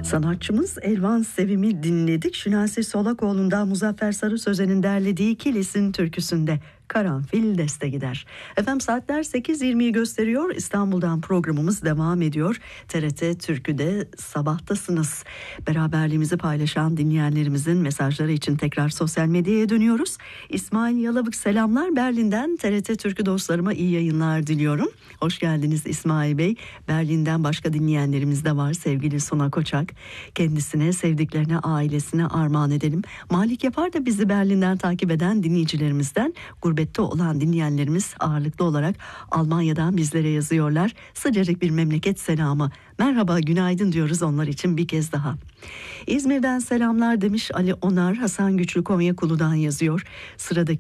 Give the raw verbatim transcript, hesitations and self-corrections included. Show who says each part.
Speaker 1: Sanatçımız Elvan Sevim'i dinledik. Şinasi Solakoğlu'ndan Muzaffer Sarı Sözen'in derlediği Kilis'in türküsünde Karanfil Deste Gider. Efendim saatler sekiz yirmiyi gösteriyor. İstanbul'dan programımız devam ediyor. T R T Türkü'de sabahtasınız. Beraberliğimizi paylaşan dinleyenlerimizin mesajları için tekrar sosyal medyaya dönüyoruz. İsmail Yalavık selamlar Berlin'den. T R T Türkü dostlarıma iyi yayınlar diliyorum. Hoş geldiniz İsmail Bey. Berlin'den başka dinleyenlerimiz de var. Sevgili Suna Koçak. Kendisine, sevdiklerine, ailesine armağan edelim. Malik Yapar da bizi Berlin'den takip eden dinleyicilerimizden. Gurbette olan dinleyenlerimiz ağırlıklı olarak Almanya'dan bizlere yazıyorlar. Sıcacık bir memleket selamı. Merhaba, günaydın diyoruz onlar için bir kez daha. İzmir'den selamlar demiş Ali Onar. Hasan Güçlü Konyakulu'dan yazıyor. Sıradaki